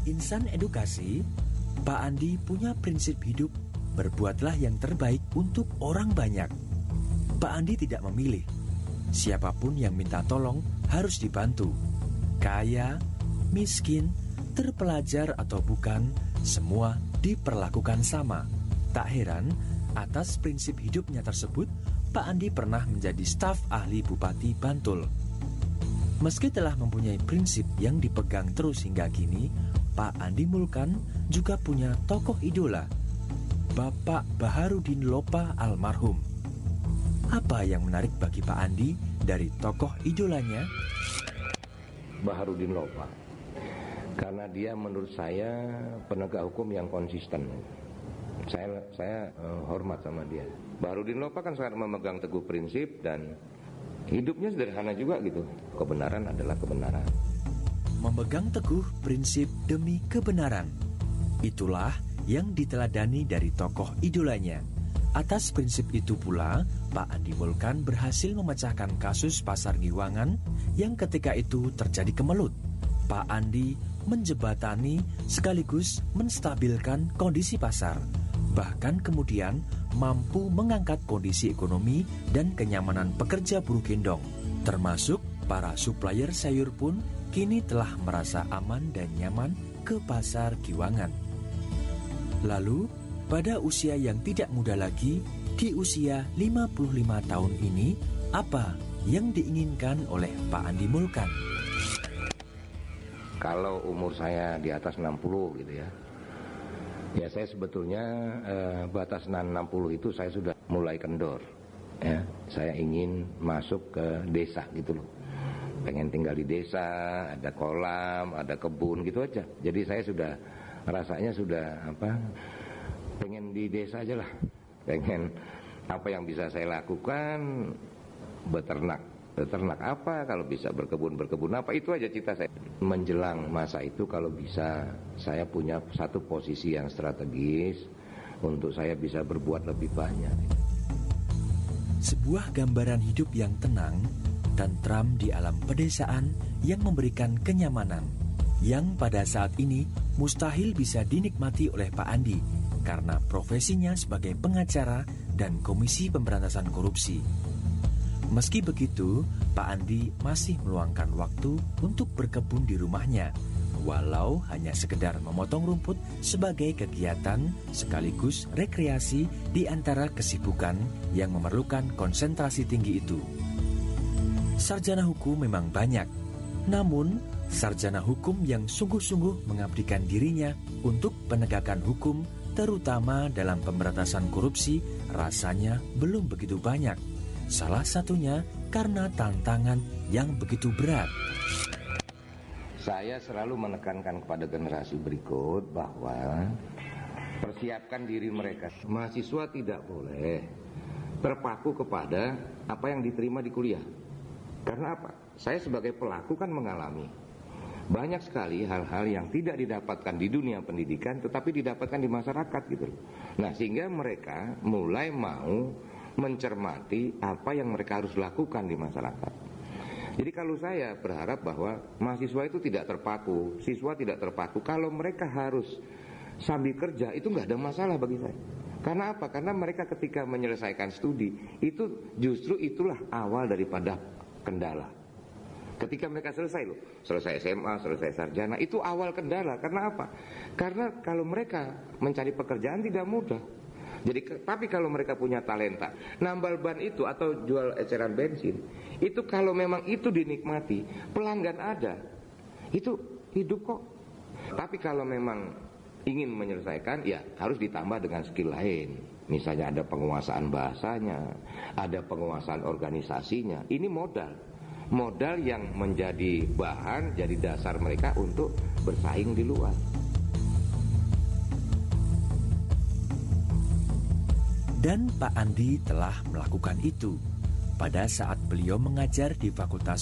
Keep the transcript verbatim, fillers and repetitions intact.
Insan edukasi, Pak Andi punya prinsip hidup, berbuatlah yang terbaik untuk orang banyak. Pak Andi tidak memilih. Siapapun yang minta tolong harus dibantu. Kaya, miskin, terpelajar atau bukan, semua diperlakukan sama. Tak heran, atas prinsip hidupnya tersebut, Pak Andi pernah menjadi staf ahli Bupati Bantul. Meski telah mempunyai prinsip yang dipegang terus hingga kini, Pak Andi Mulkan juga punya tokoh idola, Bapak Baharudin Lopa almarhum. Apa yang menarik bagi Pak Andi dari tokoh idolanya? Baharudin Lopa, karena dia menurut saya penegak hukum yang konsisten. Saya saya uh, hormat sama dia. Baharudin Lopa kan sangat memegang teguh prinsip dan hidupnya sederhana juga gitu. Kebenaran adalah kebenaran. Memegang teguh prinsip demi kebenaran. Itulah yang diteladani dari tokoh idolanya. Atas prinsip itu pula, Pak Andi Mulkan berhasil memecahkan kasus Pasar Giwangan yang ketika itu terjadi kemelut. Pak Andi menjebatani sekaligus menstabilkan kondisi pasar. Bahkan kemudian mampu mengangkat kondisi ekonomi dan kenyamanan pekerja buruh gendong. Termasuk para supplier sayur pun kini telah merasa aman dan nyaman ke Pasar Giwangan. Lalu, pada usia yang tidak muda lagi, di usia lima puluh lima tahun ini, apa yang diinginkan oleh Pak Andi Mulkan? Kalau umur saya di atas enam puluh gitu ya, ya saya sebetulnya eh, batas enam puluh itu saya sudah mulai kendor. Ya, saya ingin masuk ke desa gitu loh. Pengen tinggal di desa, ada kolam, ada kebun gitu aja. Jadi saya sudah rasanya sudah apa? Pengen di desa aja lah. Pengen apa yang bisa saya lakukan, beternak. Beternak apa, kalau bisa berkebun, berkebun apa, itu aja cita saya. Menjelang masa itu kalau bisa saya punya satu posisi yang strategis untuk saya bisa berbuat lebih banyak. Sebuah gambaran hidup yang tenang, tentram di alam pedesaan yang memberikan kenyamanan, yang pada saat ini mustahil bisa dinikmati oleh Pak Andi karena profesinya sebagai pengacara dan Komisi Pemberantasan Korupsi. Meski begitu, Pak Andi masih meluangkan waktu untuk berkebun di rumahnya, walau hanya sekedar memotong rumput sebagai kegiatan sekaligus rekreasi di antara kesibukan yang memerlukan konsentrasi tinggi itu. Sarjana hukum memang banyak, namun sarjana hukum yang sungguh-sungguh mengabdikan dirinya untuk penegakan hukum, terutama dalam pemberantasan korupsi, rasanya belum begitu banyak. Salah satunya karena tantangan yang begitu berat. Saya selalu menekankan kepada generasi berikut bahwa persiapkan diri mereka. Mahasiswa tidak boleh terpaku kepada apa yang diterima di kuliah. Karena apa? Saya sebagai pelaku kan mengalami banyak sekali hal-hal yang tidak didapatkan di dunia pendidikan tetapi didapatkan di masyarakat gitu. Nah, sehingga mereka mulai mau mencermati apa yang mereka harus lakukan di masyarakat. Jadi kalau saya berharap bahwa mahasiswa itu tidak terpaku, siswa tidak terpaku. Kalau mereka harus sambil kerja itu nggak ada masalah bagi saya. Karena apa? Karena mereka ketika menyelesaikan studi itu justru itulah awal daripada kendala. Ketika mereka selesai loh, selesai S M A, selesai sarjana, itu awal kendala. Karena apa? Karena kalau mereka mencari pekerjaan tidak mudah. Jadi, tapi kalau mereka punya talenta, nambal ban itu atau jual eceran bensin, itu kalau memang itu dinikmati, pelanggan ada, itu hidup kok. Tapi kalau memang ingin menyelesaikan, ya harus ditambah dengan skill lain. Misalnya ada penguasaan bahasanya, ada penguasaan organisasinya. Ini modal, modal yang menjadi bahan, jadi dasar mereka untuk bersaing di luar. Dan Pak Andi telah melakukan itu pada saat beliau mengajar di Fakultas